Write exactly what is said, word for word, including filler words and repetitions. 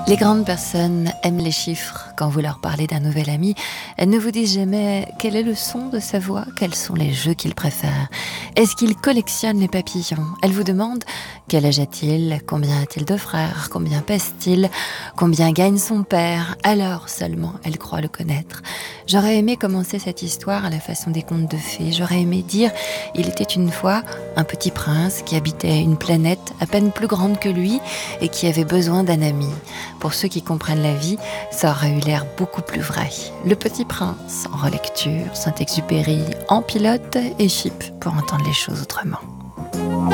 Les grandes personnes aiment les chiffres. Quand vous leur parlez d'un nouvel ami, elles ne vous disent jamais quel est le son de sa voix, quels sont les jeux qu'il préfère. Est-ce qu'il collectionne les papillons? Elles vous demandent quel âge a-t-il, combien a-t-il de frères, combien pèse-t-il, combien gagne son père. Alors seulement elles croient le connaître. J'aurais aimé commencer cette histoire à la façon des contes de fées. J'aurais aimé dire il était une fois un petit prince qui habitait une planète à peine plus grande que lui et qui avait besoin d'un ami. Pour ceux qui comprennent la vie, ça aurait eu l'air beaucoup plus vrai. Le Petit Prince en relecture, Saint-Exupéry en pilote et Chyp pour entendre les choses autrement.